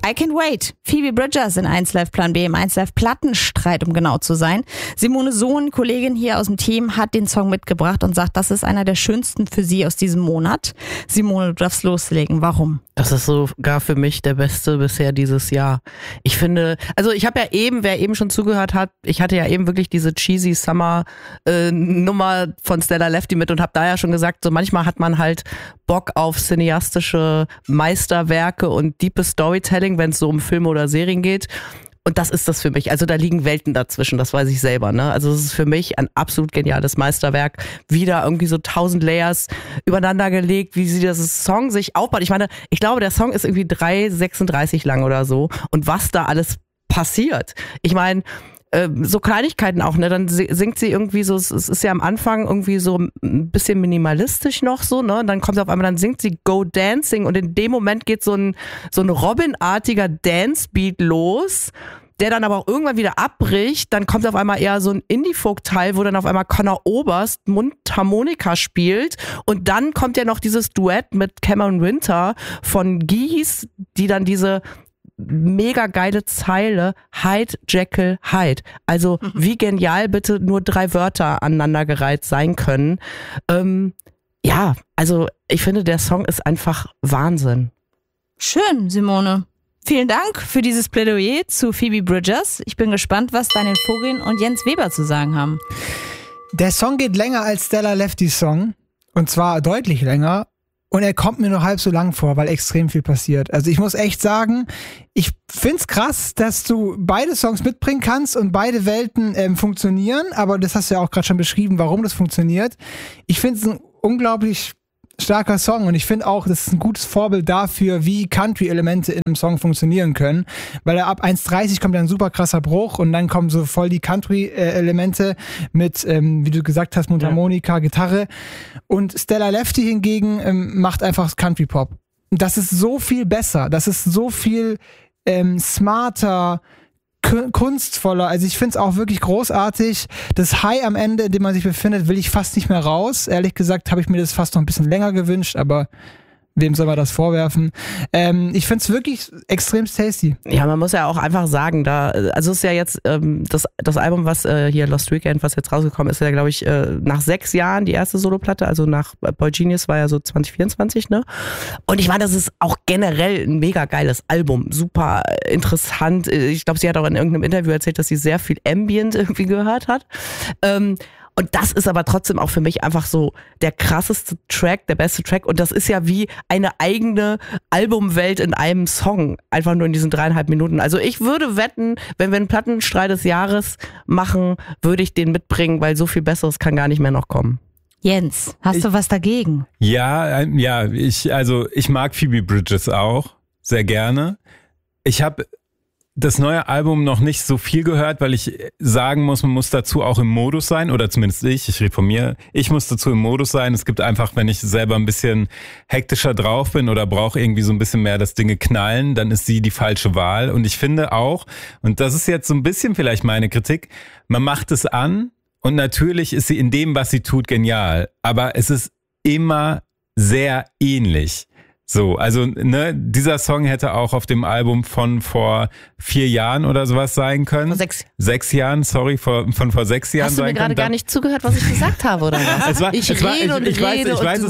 I Can't Wait. Phoebe Bridgers in 1 Live Plan B im 1 Live Plattenstreit, um genau zu sein. Simone Sohn, Kollegin hier aus dem Team, hat den Song mitgebracht und sagt, das ist einer der schönsten für sie aus diesem Monat. Simone, du darfst loslegen. Warum? Das ist sogar für mich der beste bisher dieses Jahr. Ich finde, also ich habe ja eben, wer eben schon zugehört hat, ich hatte ja eben wirklich diese cheesy Summer Nummer von Stella Lefty mit und habe da ja schon gesagt, so manchmal hat man halt Bock auf cineastische Meisterwerke und deepes Storytelling, wenn es so um Filme oder Serien geht. Und das ist das für mich. Also da liegen Welten dazwischen, das weiß ich selber. Ne? Also es ist für mich ein absolut geniales Meisterwerk. Wieder irgendwie so 1000 Layers übereinander gelegt, wie sie das Song sich aufbaut. Ich meine, ich glaube, der Song ist irgendwie 3,36 lang oder so. Und was da alles passiert. Ich meine, so Kleinigkeiten auch, ne? Dann singt sie irgendwie so, es ist ja am Anfang irgendwie so ein bisschen minimalistisch noch so, ne? Und dann kommt sie auf einmal, dann singt sie Go Dancing und in dem Moment geht so ein Robin-artiger Dance-Beat los, der dann aber auch irgendwann wieder abbricht. Dann kommt auf einmal eher so ein Indie-Folk-Teil, wo dann auf einmal Conor Oberst Mundharmonika spielt und dann kommt ja noch dieses Duett mit Cameron Winter von Geese, die dann diese mega geile Zeile, Hide, Jekyll, Hyde. Also wie genial bitte nur 3 Wörter aneinandergereiht sein können. Ja, also ich finde, der Song ist einfach Wahnsinn. Schön, Simone. Vielen Dank für dieses Plädoyer zu Phoebe Bridgers. Ich bin gespannt, was Daniel Vogel und Jens Weber zu sagen haben. Der Song geht länger als Stella Leftys Song. Und zwar deutlich länger. Und er kommt mir nur halb so lang vor, weil extrem viel passiert. Also ich muss echt sagen, ich find's krass, dass du beide Songs mitbringen kannst und beide Welten funktionieren. Aber das hast du ja auch gerade schon beschrieben, warum das funktioniert. Ich finde es ein unglaublich starker Song und ich finde auch, das ist ein gutes Vorbild dafür, wie Country-Elemente in einem Song funktionieren können, weil ab 1,30 kommt ein super krasser Bruch und dann kommen so voll die Country-Elemente mit, wie du gesagt hast, Mundharmonika, Gitarre und Stella Lefty hingegen macht einfach Country-Pop. Das ist so viel besser, das ist so viel smarter, kunstvoller, also ich finde es auch wirklich großartig. Das High am Ende, in dem man sich befindet, will ich fast nicht mehr raus. Ehrlich gesagt habe ich mir das fast noch ein bisschen länger gewünscht, aber wem soll man das vorwerfen? Ich finde es wirklich extrem tasty. Ja, man muss ja auch einfach sagen, also es ist ja jetzt das Album, was hier Lost Weekend, was jetzt rausgekommen ist, ja glaube ich nach 6 Jahren die erste Soloplatte, also nach Boy Genius war ja so 2024, ne? Und ich meine, das ist auch generell ein mega geiles Album, super interessant. Ich glaube, sie hat auch in irgendeinem Interview erzählt, dass sie sehr viel Ambient irgendwie gehört hat. Und das ist aber trotzdem auch für mich einfach so der krasseste Track, der beste Track. Und das ist ja wie eine eigene Albumwelt in einem Song. Einfach nur in diesen 3,5 Minuten. Also ich würde wetten, wenn wir einen Plattenstreit des Jahres machen, würde ich den mitbringen, weil so viel Besseres kann gar nicht mehr noch kommen. Jens, hast du was dagegen? Ja, ich mag Phoebe Bridgers auch sehr gerne. Ich habe das neue Album noch nicht so viel gehört, weil ich sagen muss, man muss dazu auch im Modus sein, oder zumindest ich rede von mir, ich muss dazu im Modus sein. Es gibt einfach, wenn ich selber ein bisschen hektischer drauf bin oder brauche irgendwie so ein bisschen mehr, dass Dinge knallen, dann ist sie die falsche Wahl. Und ich finde auch, und das ist jetzt so ein bisschen vielleicht meine Kritik, man macht es an und natürlich ist sie in dem, was sie tut, genial, aber es ist immer sehr ähnlich. So, also ne, dieser Song hätte auch auf dem Album von vor 4 Jahren oder sowas sein können. Vor 6. 6 Jahren, sorry, von vor 6 Jahren sein können. Hast du mir gerade gar nicht zugehört, was ich gesagt habe, oder was? Ich weiß,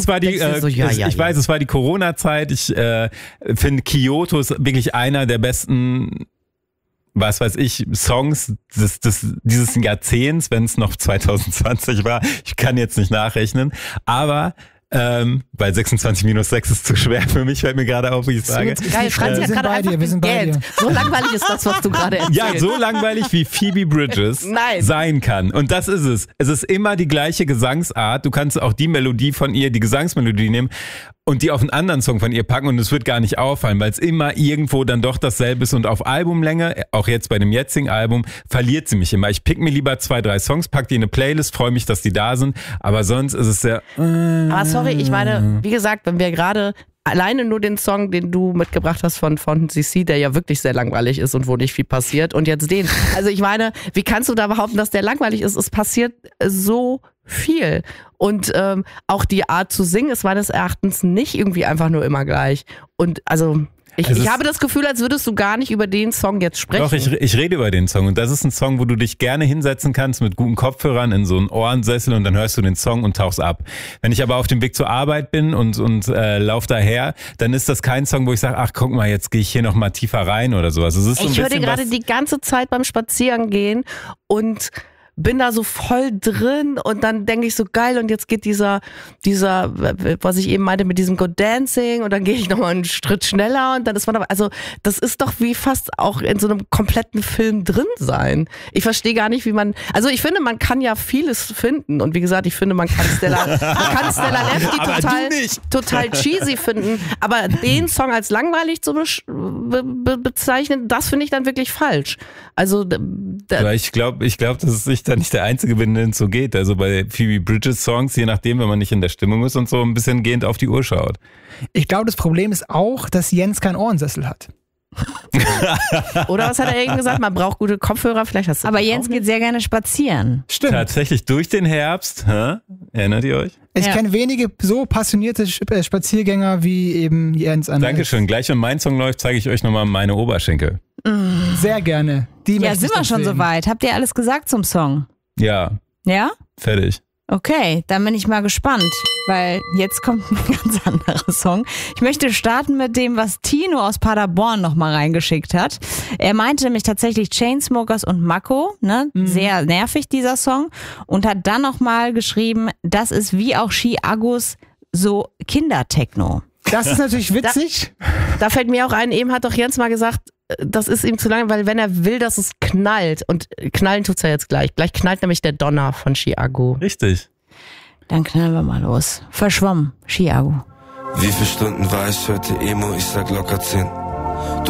es war die Corona-Zeit. Ich finde, Kyoto ist wirklich einer der besten, was weiß ich, Songs dieses Jahrzehnts, wenn es noch 2020 war. Ich kann jetzt nicht nachrechnen, aber weil 26 minus 6 ist zu schwer für mich, fällt mir gerade auf, wie ich sage. Geil, Franzi hat gerade einfach gegähnt. So langweilig ist das, was du gerade erzählst. Ja, so langweilig wie Phoebe Bridgers sein kann. Und das ist es. Es ist immer die gleiche Gesangsart. Du kannst auch die Melodie von ihr, die Gesangsmelodie nehmen und die auf einen anderen Song von ihr packen und es wird gar nicht auffallen, weil es immer irgendwo dann doch dasselbe ist und auf Albumlänge, auch jetzt bei dem jetzigen Album, verliert sie mich immer. Ich pick mir lieber 2, 3 Songs, pack die in eine Playlist, freue mich, dass die da sind, aber sonst ist es sehr... Aber sorry, ich meine, wie gesagt, wenn wir gerade alleine nur den Song, den du mitgebracht hast von CC, der ja wirklich sehr langweilig ist und wo nicht viel passiert und jetzt den. Also ich meine, wie kannst du da behaupten, dass der langweilig ist? Es passiert so viel. Und auch die Art zu singen ist meines Erachtens nicht irgendwie einfach nur immer gleich. Und also, Ich habe das Gefühl, als würdest du gar nicht über den Song jetzt sprechen. Doch, ich rede über den Song und das ist ein Song, wo du dich gerne hinsetzen kannst mit guten Kopfhörern in so einen Ohrensessel und dann hörst du den Song und tauchst ab. Wenn ich aber auf dem Weg zur Arbeit bin und lauf daher, dann ist das kein Song, wo ich sage, ach guck mal, jetzt gehe ich hier noch mal tiefer rein oder sowas. Es ist so ein ich höre bisschen gerade die ganze Zeit beim Spazierengehen und bin da so voll drin und dann denke ich so geil und jetzt geht dieser, was ich eben meinte mit diesem Go Dancing und dann gehe ich nochmal einen Schritt schneller und dann ist man aber, also das ist doch wie fast auch in so einem kompletten Film drin sein. Ich verstehe gar nicht, wie man, also ich finde, man kann ja vieles finden und wie gesagt, ich finde, man kann Stella Lefty total cheesy finden, aber den Song als langweilig zu bezeichnen, das finde ich dann wirklich falsch. Also ich glaube, dass ich da nicht der Einzige bin, denen es so geht. Also bei Phoebe Bridgers Songs, je nachdem, wenn man nicht in der Stimmung ist und so ein bisschen gehend auf die Uhr schaut. Ich glaube, das Problem ist auch, dass Jens keinen Ohrensessel hat. Oder was hat er eben gesagt? Man braucht gute Kopfhörer, vielleicht hast du. Aber Jens geht sehr gerne spazieren. Stimmt. Tatsächlich durch den Herbst, erinnert ihr euch? Ich kenne wenige so passionierte Spaziergänger wie eben Jens. Dankeschön. Gleich, wenn mein Song läuft, zeige ich euch nochmal meine Oberschenkel. Sehr gerne. Ja, sind wir schon soweit? Habt ihr alles gesagt zum Song? Ja. Ja? Fertig. Okay, dann bin ich mal gespannt, weil jetzt kommt ein ganz anderer Song. Ich möchte starten mit dem, was Tino aus Paderborn nochmal reingeschickt hat. Er meinte nämlich tatsächlich Chainsmokers und Mako, ne? Sehr nervig dieser Song, und hat dann nochmal geschrieben, das ist wie auch Chiagos so Kindertechno. Das ist natürlich witzig. Da fällt mir auch ein, eben hat doch Jens mal gesagt, das ist ihm zu lange, weil wenn er will, dass es knallt, und knallen tut's ja jetzt gleich. Gleich knallt nämlich der Donner von Chiago. Richtig. Dann knallen wir mal los. Verschwommen, Chiago. Wie viele Stunden war ich heute Emo? Ich sag locker 10.